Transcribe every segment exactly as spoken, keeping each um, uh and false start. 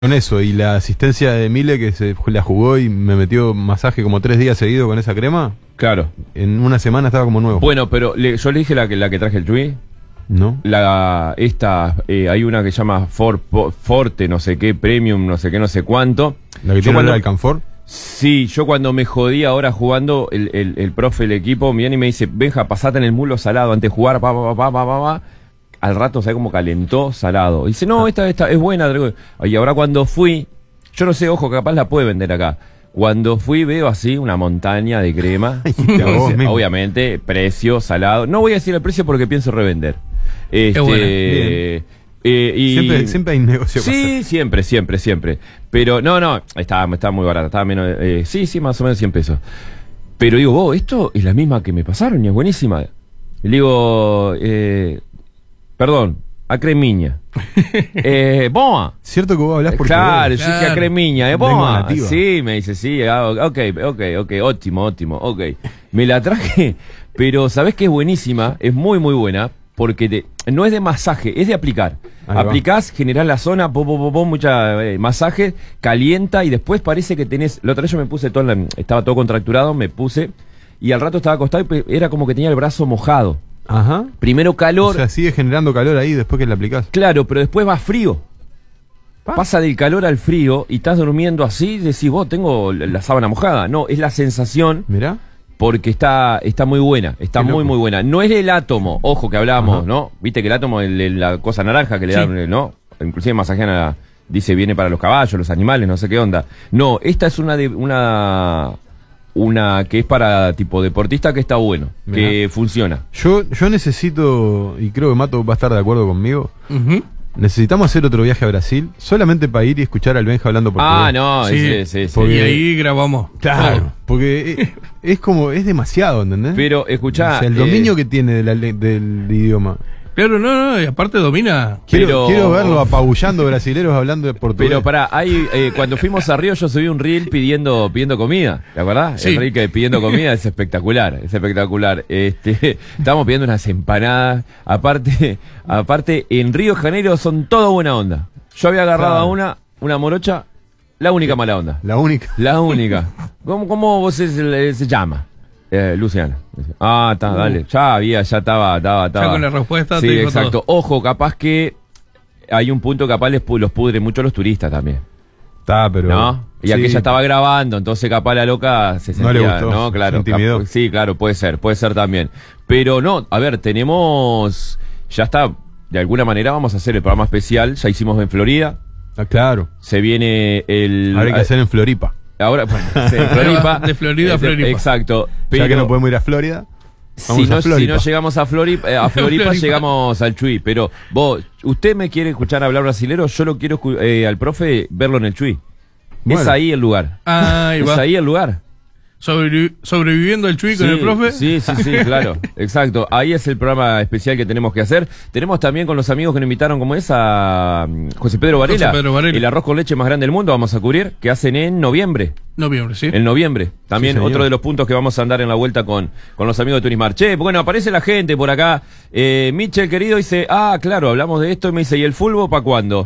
Con eso, y la asistencia de Mile que se la jugó y me metió masaje como tres días seguidos con esa crema. Claro. En una semana estaba como nuevo. Bueno, pero le, yo le dije la que, la que traje el Chuy. ¿No? La, esta, eh, hay una que se llama For, Forte, no sé qué, Premium, no sé qué, no sé cuánto. ¿La que Yo tiene cuando, el Alcanfor? Sí, yo cuando me jodí ahora jugando, el, el, el profe del equipo viene y me dice, Benja, pasate en el mulo salado antes de jugar, pa, pa, pa, pa, pa, pa. Al rato, ¿sabes cómo calentó? Salado. Y dice, no, esta, esta es buena. Y ahora cuando fui, yo no sé, ojo, capaz la puede vender acá. Cuando fui veo así una montaña de crema. Dice, obviamente, precio, salado. No voy a decir el precio porque pienso revender. Este, bueno, eh, y, siempre, siempre hay negocio. Sí, siempre, siempre, siempre. Pero no, no, estaba, estaba muy barata. Estaba menos, eh, sí, sí, más o menos cien pesos. Pero digo, vos, esto es la misma que me pasaron y es buenísima. Y le digo, eh, perdón, a cremiña. eh, Boa. Cierto que vos hablas porque Claro, vos, yo claro. dije a cremiña, eh, Boa. Nativa. Sí, me dice, sí, ah, ok, ok, ok, óptimo, óptimo, ok. Me la traje, pero ¿sabés qué es buenísima? Es muy, muy buena, porque te, no es de masaje, es de aplicar. Ahí Aplicás, generás la zona, pom, pom, pom, pom, mucha eh, masaje, calienta y después parece que tenés. La otra vez yo me puse todo, en la, estaba todo contracturado, me puse y al rato estaba acostado y era como que tenía el brazo mojado. Ajá. Primero calor. O sea, sigue generando calor ahí después que la aplicás. Claro, pero después va frío. ¿Pa? Pasa del calor al frío y estás durmiendo así, decís, vos, tengo la, la sábana mojada. No, es la sensación. Mirá. Porque está, está muy buena, está muy, muy buena. No es el átomo, ojo que hablábamos, Ajá. ¿no? Viste que el átomo es la cosa naranja que le sí. dan, ¿no? Inclusive masajean a, dice, viene para los caballos, los animales, no sé qué onda. No, esta es una de, una, una que es para tipo deportista que está bueno, Mirá. que funciona. Yo, yo necesito, y creo que Mato va a estar de acuerdo conmigo, Uh-huh. necesitamos hacer otro viaje a Brasil, solamente para ir y escuchar al Benja hablando portugués. Ah, no, sí, sí, sí. Porque, y ahí grabamos. Claro, oh. porque es, es como, es demasiado, ¿entendés? Pero, escuchá. O sea, el dominio eh, que tiene de la, del idioma. Claro, no, no, y aparte domina. Quiero, pero, quiero verlo apabullando brasileros hablando de portugués. Pero pará, hay, eh, cuando fuimos a Río yo subí un reel pidiendo pidiendo comida, ¿te acordás? Sí. El reel que pidiendo comida es espectacular, es espectacular. Este, estábamos pidiendo unas empanadas, aparte, aparte en Río de Janeiro son todo buena onda. Yo había agarrado claro. a una, una morocha, la única mala onda. La única. La única. ¿Cómo, cómo vos se, se, se llama? Eh, Luciana. Ah, está, uh. dale. Ya había, ya estaba, estaba, estaba. Ya con la respuesta sí, te digo exacto. todo. Ojo, capaz que hay un punto capaz les los pudre mucho los turistas también. Está, pero. ¿No? Y sí. aquella estaba grabando, entonces capaz la loca se sentía, no le gustó, ¿no? Claro. Se intimidó. Capaz, sí, claro, puede ser, puede ser también. Pero no, a ver, tenemos. Ya está, de alguna manera vamos a hacer el programa especial. Ya hicimos en Florida. Ah, claro. Se viene el. Ahora hay que hacer en Floripa. Ahora, bueno, sí, Floripa. De Florida a Floripa. Exacto. Pero, ya que no podemos ir a Florida. Si no, si no llegamos a Floripa, eh, a Floripa, Floripa llegamos al Chuy. Pero vos, usted me quiere escuchar hablar brasilero, yo lo quiero eh, al profe verlo en el Chuy. Bueno. Es ahí el lugar. Ahí va. Es ahí el lugar. Sobrevi sobreviviendo el Chuy sí, con el profe. Sí, sí, sí, claro. Exacto. Ahí es el programa especial que tenemos que hacer. Tenemos también con los amigos que nos invitaron, como es, a José Pedro Varela. José Pedro Varela. El arroz con leche más grande del mundo vamos a cubrir, que hacen en noviembre. Noviembre, sí. En noviembre. También sí, otro de los puntos que vamos a andar en la vuelta con, con los amigos de Turismar. Che, bueno, aparece la gente por acá. Eh, Michel, querido, dice, ah, claro, hablamos de esto y me dice, ¿y el fútbol para cuándo?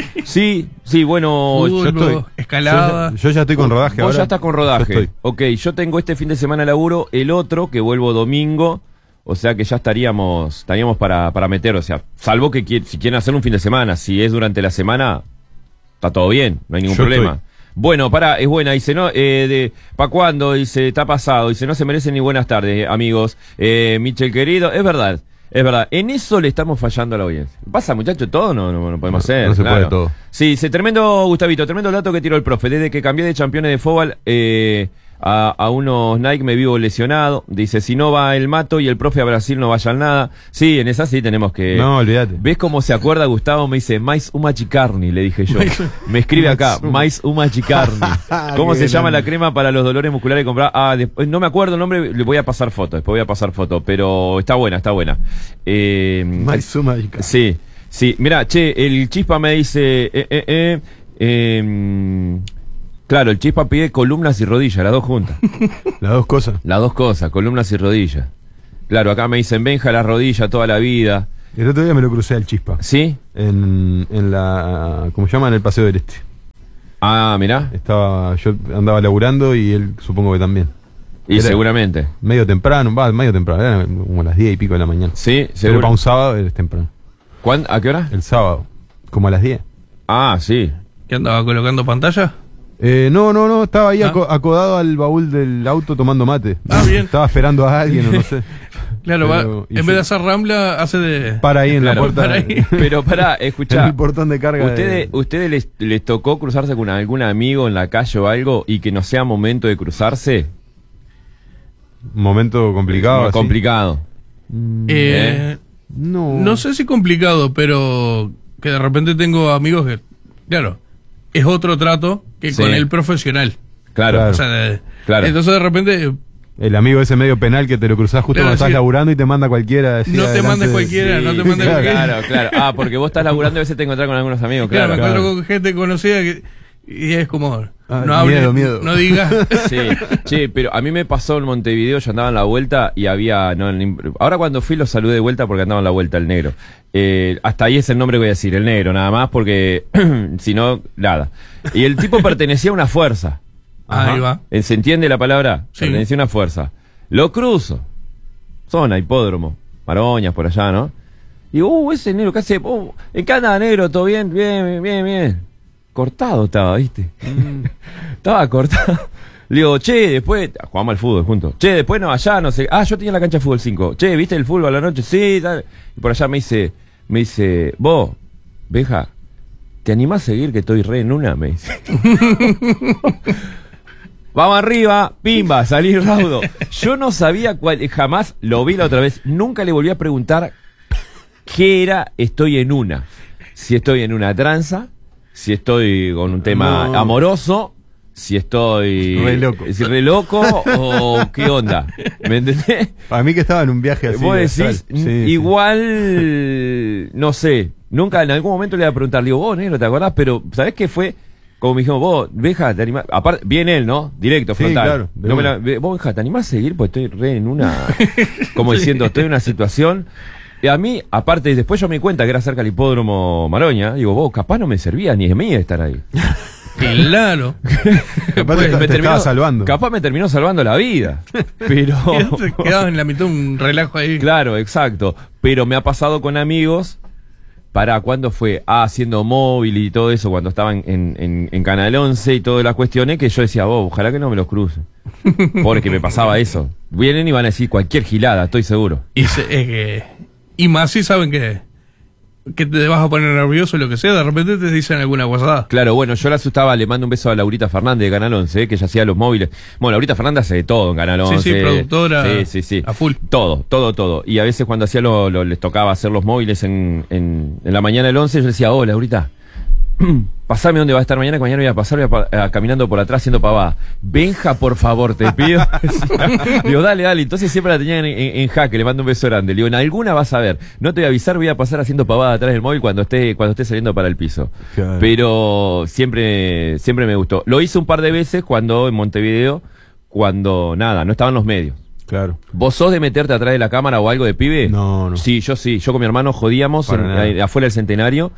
sí, sí, bueno, fútbol, yo estoy. Escalada. Yo ya, yo ya estoy con rodaje Vos ahora. ya estás con rodaje. Yo ok, yo tengo este fin de semana laburo, el otro, que vuelvo domingo. O sea que ya estaríamos, estaríamos para, para meter, o sea, salvo que quier, si quieren hacer un fin de semana, si es durante la semana, está todo bien, no hay ningún yo problema. Estoy. Bueno, pará, es buena, dice, no, eh, de, ¿pa' cuándo? Dice, está pasado, dice, no se merecen ni buenas tardes, amigos. Eh, Michel querido, es verdad, es verdad, en eso le estamos fallando a la audiencia. ¿Pasa, muchacho, todo? No, no, no podemos no, hacer. No se claro. puede todo. Sí, dice, tremendo, Gustavito, tremendo dato que tiró el profe, desde que cambié de campeones de fútbol, eh, A, a unos Nike me vivo lesionado. Dice, si no va el Mato y el profe a Brasil no vaya al nada. Sí, en esa sí tenemos que... No, olvídate. ¿Ves cómo se acuerda Gustavo? Me dice, Mais Umachicarni, le dije yo. Me escribe acá, Mais Umachicarni. ¿Cómo se llama la crema para los dolores musculares? Comprar? Ah, después, no me acuerdo el nombre, le voy a pasar foto, después voy a pasar foto. Pero está buena, está buena. Eh, Mais Umachicarni. Sí, sí. Mirá, che, el Chispa me dice... Eh, eh, eh, eh, Claro, el Chispa pide columnas y rodillas, las dos juntas. Las dos cosas. Las dos cosas, columnas y rodillas. Claro, acá me dicen, Benja la rodilla toda la vida. El otro día me lo crucé al Chispa. ¿Sí? En, en la... ¿Cómo se llama? En el Paseo del Este. Ah, mirá. Estaba, yo andaba laburando y él supongo que también. Y Era seguramente. Medio temprano, va, medio temprano, era como las diez y pico de la mañana. Sí, Pero seguro. para un sábado es temprano. ¿Cuándo? ¿A qué hora? El sábado, como a las diez. Ah, sí. ¿Qué andaba colocando pantalla? Eh, no, no, no, estaba ahí ¿Ah? aco- acodado al baúl del auto tomando mate. Ah, bien. Estaba esperando a alguien o no sé. Claro, Pero- va, y en yo- vez de hacer rambla, hace de... Para ahí en Claro, la puerta. para ahí. Pero pará, En escuchá. el portón de carga. ¿Ustedes, de- ustedes les, les tocó cruzarse con algún amigo en la calle o algo y que no sea momento de cruzarse? Momento complicado. así. Complicado. Mm, Eh, no. No sé si complicado, pero que de repente tengo amigos que, claro, es otro trato que Sí. con el profesional. Claro. Claro. O sea, de- Claro. entonces de repente El amigo ese medio penal que te lo cruzás justo Claro, cuando estás sí. laburando y te manda cualquiera. así No te adelante mandes de- cualquiera, no te mandes claro. cualquiera. Claro, claro. Ah, porque vos estás laburando y a veces te encontrás con algunos amigos, claro, claro. me claro. encuentro con gente conocida que, y es como, Ah, no hables, miedo, miedo. no digas. Sí, sí, pero a mí me pasó en Montevideo, yo andaba en la vuelta y había... No, ni- ahora cuando fui lo saludé de vuelta porque andaba en la vuelta, el negro. Eh, hasta ahí es el nombre que voy a decir, el negro, nada más, porque si no, nada. Y el tipo pertenecía a una fuerza. Ahí va. Eh, ¿Se entiende la palabra? Sí. Pertenecía a una fuerza. Lo cruzo. Zona, hipódromo, Maroñas, por allá, ¿no? Y digo, uh, ese negro, ¿qué hace? Uh, ¿en qué anda, negro? ¿Todo bien? Bien, bien, bien, bien. Cortado estaba, ¿viste? Estaba cortado. Le digo, che, después... Jugamos al fútbol juntos. Che, después no, allá, no sé... Ah, yo tenía la cancha de fútbol cinco. Che, ¿viste el fútbol a la noche? Sí, tal. Y por allá me dice... Me dice... Vos, Beja, ¿te animás a seguir que estoy re en una? Me dice. Vamos arriba, pimba, salí raudo. Yo no sabía cuál... Jamás lo vi la otra vez. Nunca le volví a preguntar qué era estoy en una. Si estoy en una tranza, si estoy con un tema No. amoroso, si estoy... Re loco. Si re loco o qué onda. ¿Me entendés? Para mí que estaba en un viaje así. Vos astral. decís, Sí, sí. igual, no sé, nunca en algún momento le iba a preguntar, le digo, vos, negro, ¿te acordás? Pero, ¿sabés qué fue? Como me dijeron, vos, Beja, te animás, aparte, bien él, ¿no? Directo, Sí, frontal. claro, de No me una. la- ve- vos, Beja, ¿te animás a seguir? Pues estoy re en una, como diciendo, estoy en una situación. Y a mí, aparte, después yo me di cuenta que era cerca del hipódromo Maroña, digo, vos, capaz no me servía ni de mí estar ahí. Claro. Capaz Pues, te, me te estaba salvando. Capaz me terminó salvando la vida. Pero... Te quedabas en la mitad un relajo ahí. Claro, exacto. Pero me ha pasado con amigos. Para cuando fue ah, haciendo móvil y todo eso, cuando estaban en, en, en Canal once y todas las cuestiones, que yo decía, vos, ojalá que no me los cruce. Porque me pasaba eso. Vienen y van a decir cualquier gilada, estoy seguro. Y, se- es que, y más si saben que, que te vas a poner nervioso o lo que sea, de repente te dicen alguna guasada. Claro, bueno, yo la asustaba, le mando un beso a Laurita Fernández de Canal once, eh, que ella hacía los móviles. Bueno, Laurita Fernández hace de todo en Canal Sí, once. sí, productora Sí, sí, sí. a full. Todo, todo, todo. Y a veces cuando hacía lo, lo- les tocaba hacer los móviles en, en, en la mañana del once, yo decía, oh, Laurita, pasame dónde va a estar mañana, que mañana voy a pasar voy a pa- a- caminando por atrás haciendo pavada. Benja, por favor, te pido. Digo, dale, dale. Entonces siempre la tenían en, en, en jaque, le mando un beso grande. Le digo, en alguna vas a ver. No te voy a avisar, voy a pasar haciendo pavada atrás del móvil cuando esté, cuando esté saliendo para el piso. Claro. Pero siempre, siempre me gustó. Lo hice un par de veces cuando en Montevideo, cuando nada, no estaban los medios. Claro. ¿Vos sos de meterte atrás de la cámara o algo de pibe? No, no. Sí, yo sí. Yo con mi hermano jodíamos Para en- nada. ahí afuera del Centenario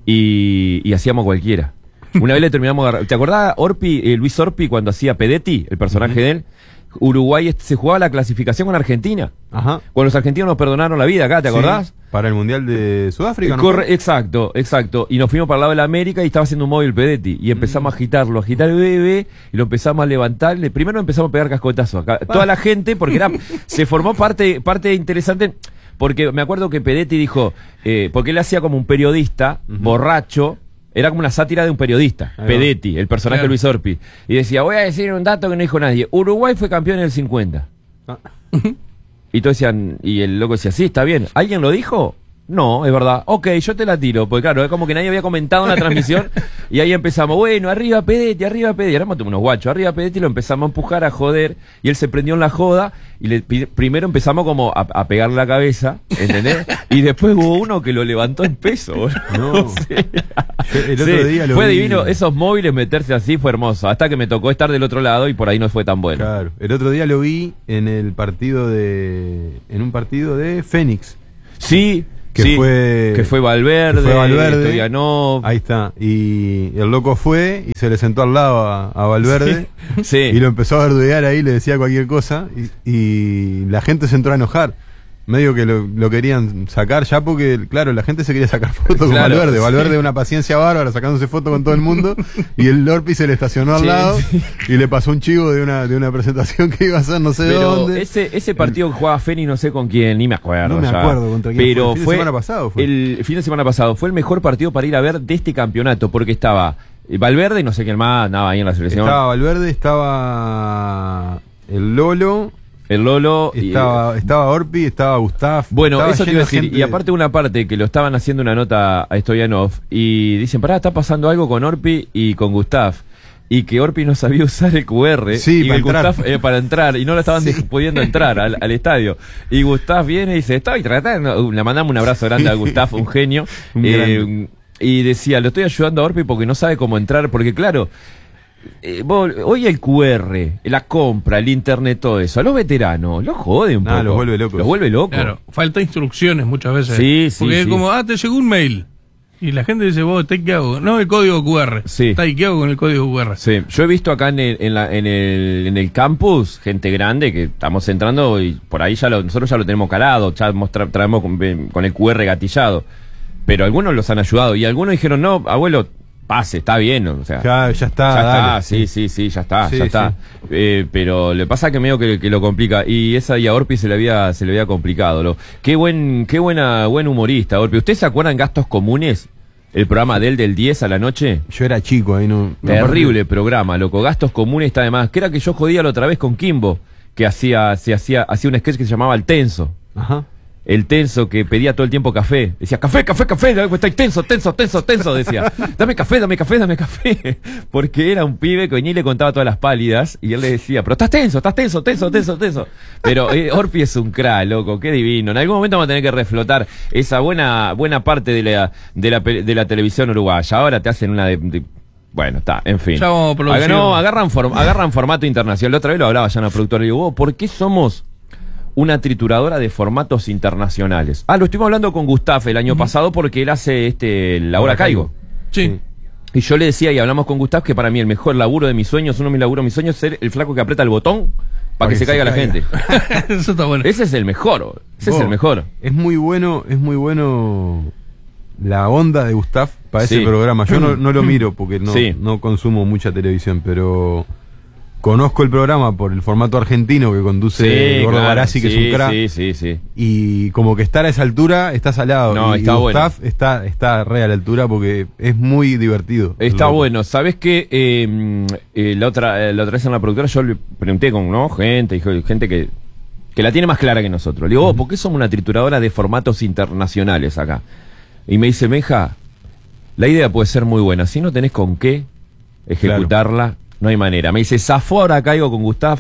y, y hacíamos cualquiera. Una vez le terminamos agarrar- ¿Te acordás Orpi, eh, Luis Orpi cuando hacía Pedetti, el personaje de él? Uruguay este, se jugaba la clasificación con Argentina. Ajá. Cuando los argentinos nos perdonaron la vida acá, ¿te Sí, acordás? para el Mundial de Sudáfrica, ¿no? Corre- exacto, exacto. Y nos fuimos para el lado de la América y estaba haciendo un móvil Pedetti. Y empezamos a agitarlo, a agitar el bebé y lo empezamos a levantar. Le- Primero empezamos a pegar cascotazos. Acá, toda la gente, porque era, se formó parte, parte interesante. Porque me acuerdo que Pedetti dijo, eh, porque él hacía como un periodista, borracho. Era como una sátira de un periodista, Ahí va. Pedetti, el personaje Claro. de Luis Orpi. Y decía, voy a decir un dato que no dijo nadie. Uruguay fue campeón en el cincuenta. Ah. Y todos decían, y el loco decía, sí, está bien. ¿Alguien lo dijo? No, es verdad. Ok, yo te la tiro. Porque claro, es como que nadie había comentado en la transmisión. Y ahí empezamos, bueno, arriba Pedetti, arriba Pedetti. Éramos unos guachos, arriba Pedetti, lo empezamos a empujar, a joder. Y él se prendió en la joda. Y le, pi- primero empezamos como a, a pegarle la cabeza, ¿entendés? Y después hubo uno que lo levantó en peso, boludo. No. Sí. Yo el otro Sí, día lo fue vi- divino. Esos móviles meterse así fue hermoso. Hasta que me tocó estar del otro lado y por ahí no fue tan bueno. Claro. El otro día lo vi en el partido de. En un partido de Fénix. Sí, Que Sí, fue. que fue Valverde, que fue Valverde. Stoyanov. Ahí está. Y el loco fue y se le sentó al lado a, a Valverde. Sí. Y lo empezó a verduguear ahí, le decía cualquier cosa. Y, y la gente se entró a enojar. Medio que lo, lo querían sacar ya porque, claro, la gente se quería sacar fotos con Claro, Valverde. sí. Valverde de una paciencia bárbara, sacándose fotos con todo el mundo. Y el Orpi se le estacionó al Sí, lado sí. y le pasó un chivo de una, de una presentación que iba a hacer no sé Pero dónde. ese, ese partido que jugaba Feni no sé con quién, ni me acuerdo. No me ya. acuerdo contra quién Pero fue. El fin de fue semana pasado fue. El fin de semana pasado fue el mejor partido para ir a ver de este campeonato, porque estaba Valverde y no sé quién más, nada ahí en la selección. Estaba Valverde, estaba el Lolo, El Lolo. y- estaba, estaba Orpi, estaba Gustav. Bueno, estaba eso te lleno iba a de decir. gente. Y aparte una parte que lo estaban haciendo una nota a Stoyanov y dicen, pará, está pasando algo con Orpi y con Gustav. Y que Orpi no sabía usar el cu erre Sí, y para el entrar. Gustav eh, para entrar y no lo estaban Sí. dej- pudiendo entrar al, al estadio. Y Gustav viene y dice, estoy tratando, uh, le mandamos un abrazo grande a Gustav, un genio. Un Eh, grande. y decía, lo estoy ayudando a Orpi porque no sabe cómo entrar, porque claro, eh, vos- hoy el cu erre, la compra, el internet, todo eso, a los veteranos, los jode un Nah, poco. los vuelve locos. Los vuelve locos. Claro, falta instrucciones muchas veces. Sí, sí, Porque es sí. como, ah, te llegó un mail. Y la gente dice, vos, ¿qué hago? No, el código cu erre. Sí. Está ahí, ¿qué hago con el código cu erre? Sí, yo he visto acá en el, en, la- en el, en el campus gente grande que estamos entrando y por ahí ya lo, nosotros ya lo tenemos calado, ya mostra- traemos con, con el cu erre gatillado. Pero algunos los han ayudado y algunos dijeron, no, abuelo, pase, está bien, o sea. Ya, ya está. Ya está, dale. sí, sí, sí, ya está, Sí, ya está. sí. Eh, pero le pasa que medio que, que lo complica. Y esa y a Orpi se le había, se le había complicado. Lo, qué buen, qué buena, buen humorista, Orpi. ¿Ustedes se acuerdan Gastos Comunes? El programa de él del diez a la noche. Yo era chico ahí, no. no, Terrible programa, loco. Gastos Comunes está además. Que era que yo jodía la otra vez con Kimbo, que hacía, se hacía, hacía un sketch que se llamaba El Tenso. Ajá. El tenso que pedía todo el tiempo café. Decía, café, café, café, está tenso, tenso, tenso, tenso, decía. Dame café, dame café, dame café. Porque era un pibe que venía y le contaba todas las pálidas y él le decía, pero estás tenso, estás tenso, tenso, tenso, tenso. Pero eh, Orpi es un crack, loco, qué divino. En algún momento vamos a tener que reflotar esa buena buena parte de la, de la, pe- de la televisión uruguaya. Ahora te hacen una de... de- bueno, está, en fin. Ya vamos a producir. Haga- no, agarran, form- agarran formato internacional. La otra vez lo hablaba ya en la productora y digo, "Vos, ¿por qué somos una trituradora de formatos internacionales?" Ah, lo estuvimos hablando con Gustav el año pasado porque él hace este La Hora Caigo. Sí. Y yo le decía y hablamos con Gustav que para mí el mejor laburo de mis sueños, uno de mis laburos de mis sueños es ser el flaco que aprieta el botón para que, se caiga, la gente. Eso está bueno. Ese es el mejor. Ese Vos, es el mejor. Es muy bueno, es muy bueno la onda de Gustav para Sí. ese programa. Yo no, no lo miro porque no, Sí. no consumo mucha televisión, pero conozco el programa por el formato argentino que conduce el Gordo claro, Barassi, que sí, es un crack. Sí, sí, sí. Y como que estar a esa altura, estás al lado. No, y, está y Gustav bueno. está, está re a la altura porque es muy divertido. Está Loco. bueno. ¿Sabes qué? Eh, eh, la, otra, eh, la otra vez en la productora yo le pregunté con ¿no? gente, dijo, gente que, que la tiene más clara que nosotros. Le digo, "Oh, ¿por qué somos una trituradora de formatos internacionales acá?" Y me dice, Meja, la idea puede ser muy buena. Si no tenés con qué ejecutarla, no hay manera. Me dice, zafó ahora caigo con Gustav.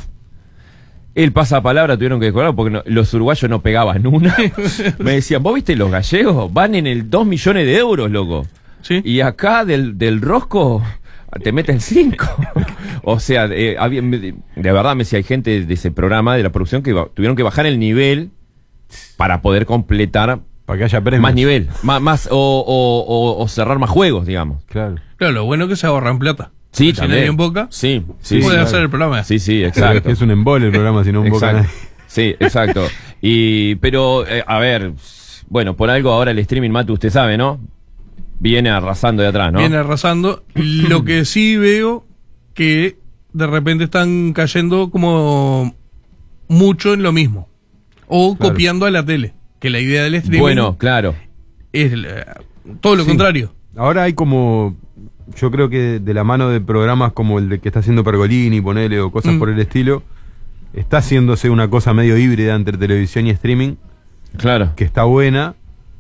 Él pasa palabra, tuvieron que decorar porque no- los uruguayos no pegaban una. Me decían, ¿vos viste los gallegos? Van en el dos millones de euros, loco. Sí. Y acá del, del rosco te meten cinco. O sea, eh, había- de verdad, me decía, hay gente de ese programa, de la producción, que ba- tuvieron que bajar el nivel para poder completar Para que haya premios. más nivel, más, más o, o- o- o cerrar más juegos, digamos. Claro. Claro, lo bueno es que se ahorran plata. Sí, Si también. nadie en boca, Sí, sí. puede sí, hacer claro. el programa. Sí, sí, Pero exacto. es un embole el programa, si no un boca Exacto. nadie. Sí, exacto. Y, pero, eh, a ver, bueno, por algo ahora el streaming, Matu, usted sabe, ¿no? Viene arrasando de atrás, ¿no? Viene arrasando. Lo que sí veo que de repente están cayendo como mucho en lo mismo. O Claro. copiando a la tele. Que la idea del streaming Bueno, claro. es eh, todo lo Sí. contrario. Ahora hay como, yo creo que de la mano de programas como el de que está haciendo Pergolini, ponele, o cosas Mm. por el estilo, está haciéndose una cosa medio híbrida entre televisión y streaming, Claro. que está buena,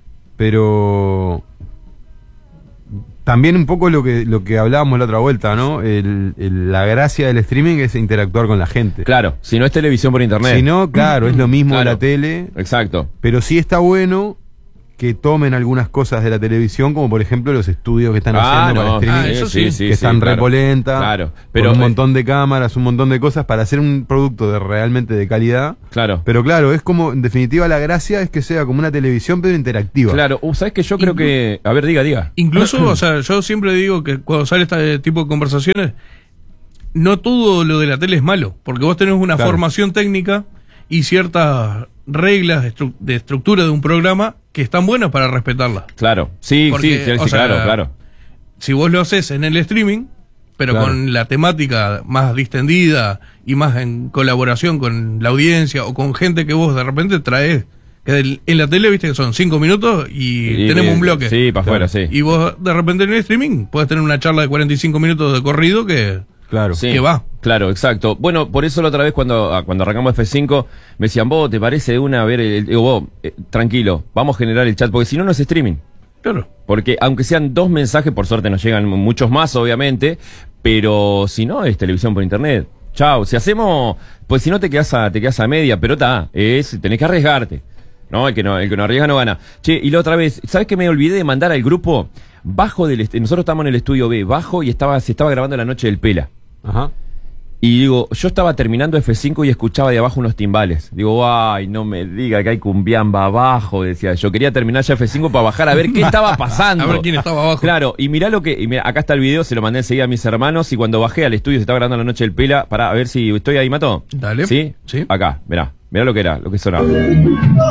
pero también un poco lo que lo que hablábamos la otra vuelta, ¿no? El- el- la gracia del streaming es interactuar con la gente. Claro, si no es televisión por internet. Si no, claro, es lo mismo Claro. de la tele, Exacto. pero sí está bueno que tomen algunas cosas de la televisión, como por ejemplo los estudios que están Ah, haciendo no, para streaming, ah, eso sí, sí, sí, que sí, están claro. repolenta, Claro, pero pero un eh, montón de cámaras, un montón de cosas para hacer un producto de realmente de calidad. Claro. Pero claro, es como, en definitiva, la gracia es que sea como una televisión, pero interactiva. Claro, uh, ¿sabes que yo creo que... A ver, diga, diga. Incluso, o sea, yo siempre digo que cuando sale este tipo de conversaciones, no todo lo de la tele es malo, porque vos tenés una Claro. formación técnica y ciertas reglas de, estru- de estructura de un programa que están buenas para respetarlas. Claro, sí, Porque, sí, sí, o sí, sea, claro, claro. Si vos lo haces en el streaming, pero Claro. con la temática más distendida y más en colaboración con la audiencia o con gente que vos de repente traes, que del- en la tele viste que son cinco minutos y, Y- tenemos y- un bloque. Sí, para afuera, Claro. sí. Y vos de repente en el streaming podés tener una charla de cuarenta y cinco minutos de corrido que... Claro. Sí, que va. Claro, exacto. Bueno, por eso la otra vez cuando, ah, cuando arrancamos F cinco, me decían, vos, ¿te parece de una ver el, digo, vos, eh, tranquilo, vamos a generar el chat, porque si no, no es streaming. Claro. Porque aunque sean dos mensajes, por suerte nos llegan muchos más, obviamente, pero si no, es televisión por internet. Chao, si hacemos, pues si no te quedas a, te quedas a media, pero está, es, tenés que arriesgarte. No, el que no, el que no arriesga no gana. Che, y la otra vez, ¿sabes que me olvidé de mandar al grupo? Bajo del, est- nosotros estamos en el estudio B, bajo y estaba, se estaba grabando La Noche del Pela. Ajá. Y digo, yo estaba terminando F cinco y escuchaba de abajo unos timbales. Digo, ay, no me diga que hay cumbiamba abajo, decía yo. Quería terminar ya F cinco para bajar a ver qué estaba pasando. A ver quién estaba abajo. Claro, y mirá lo que, y mirá, acá está el video, se lo mandé enseguida a mis hermanos y cuando bajé al estudio se estaba grabando La Noche del Pela, para a ver si estoy ahí, Mato. Dale. ¿Sí? Sí. Acá, mirá, mirá lo que era, lo que sonaba.